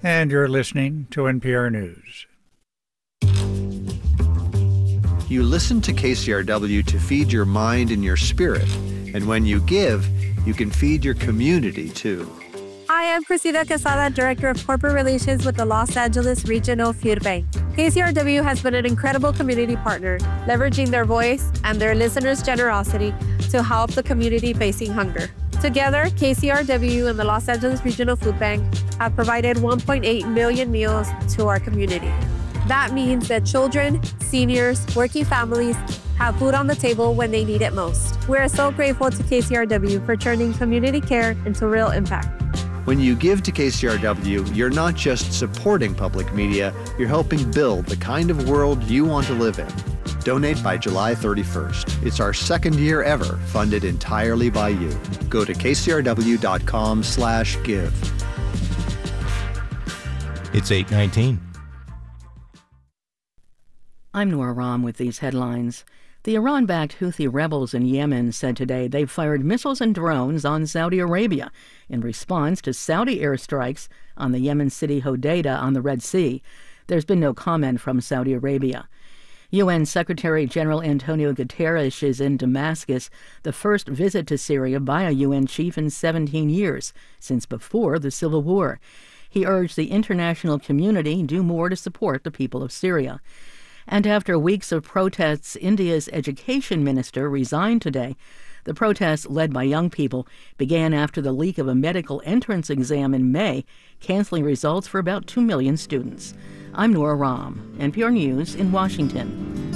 And you're listening to NPR News. You listen to KCRW to feed your mind and your spirit. And when you give, you can feed your community, too. Hi, I'm Cressida Quesada, Director of Corporate Relations with the Los Angeles Regional Food Bank. KCRW has been an incredible community partner, leveraging their voice and their listeners' generosity to help the community facing hunger. Together, KCRW and the Los Angeles Regional Food Bank have provided 1.8 million meals to our community. That means that children, seniors, working families have food on the table when they need it most. We're so grateful to KCRW for turning community care into real impact. When you give to KCRW, you're not just supporting public media, you're helping build the kind of world you want to live in. Donate by July 31st. It's our second year ever funded entirely by you. Go to kcrw.com/give. It's 8:19. I'm Nora Rahm with these headlines. The Iran-backed Houthi rebels in Yemen said today they've fired missiles and drones on Saudi Arabia in response to Saudi airstrikes on the Yemen city Hodeidah on the Red Sea. There's been no comment from Saudi Arabia. UN Secretary General Antonio Guterres is in Damascus, the first visit to Syria by a UN chief in 17 years, since before the civil war. He urged the international community do more to support the people of Syria. And after weeks of protests, India's education minister resigned today. The protests, led by young people, began after the leak of a medical entrance exam in May, canceling results for about 2 million students. I'm Nora Rahm, NPR News in Washington.